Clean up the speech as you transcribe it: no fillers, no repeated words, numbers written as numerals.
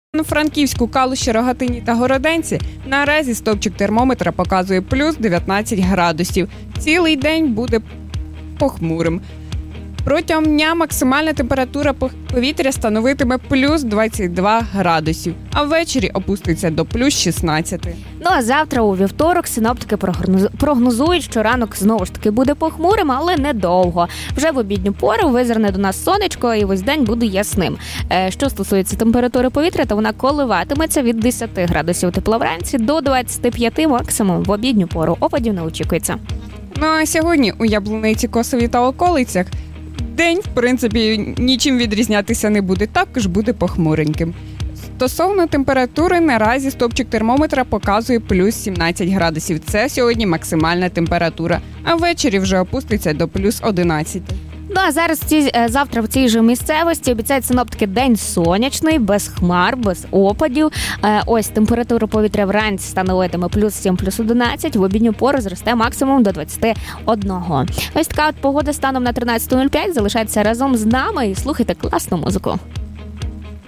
У Франківську, Калуші, Рогатині та Городенці наразі стовпчик термометра показує плюс 19 градусів. Цілий день буде похмурим. Протягом дня максимальна температура повітря становитиме плюс 22 градусів, а ввечері опуститься до плюс 16. Ну а завтра у вівторок синоптики прогнозують, що ранок знову ж таки буде похмурим, але недовго. Вже в обідню пору визирне до нас сонечко і весь день буде ясним. Що стосується температури повітря, то вона коливатиметься від 10 градусів тепла вранці до 25 максимум в обідню пору. Опадів не очікується. Ну а сьогодні у Яблуниці, Косові та околицях день, в принципі, нічим відрізнятися не буде, також буде похмуреньким. Стосовно температури, наразі стовпчик термометра показує плюс 17 градусів. Це сьогодні максимальна температура, а ввечері вже опуститься до плюс 11. Ну а завтра в цій же місцевості обіцяють синоптики день сонячний, без хмар, без опадів. Ось температура повітря вранці становитиме плюс 7, плюс 11, в обідню пору зросте максимум до 21. Ось така от погода станом на 13.05. Залишайтеся разом з нами і слухайте класну музику.